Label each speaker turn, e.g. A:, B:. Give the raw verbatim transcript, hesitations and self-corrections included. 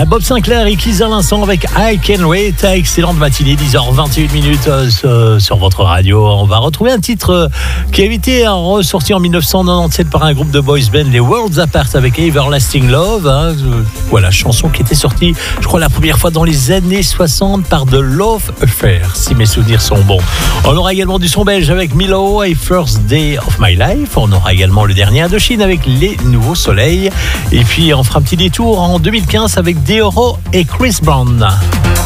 A: Ah, Bob Sinclair et Keith à l'instant avec I Can Wait. Excellente matinée, dix heures vingt et une minutes euh, sur votre radio. On va retrouver un titre euh, qui a été ressorti en dix-neuf cent quatre-vingt-dix-sept par un groupe de boys band, les Worlds Apart, avec Everlasting Love. Hein. Voilà, chanson qui était sortie, je crois, la première fois dans les années soixante par The Love Affair, si mes souvenirs sont bons. On aura également du son belge avec Milo et First Day of My Life. On aura également le dernier Indochine avec Les Nouveaux Soleils. Et puis on fera un petit détour en deux mille quinze avec Deoro et Chris Brown.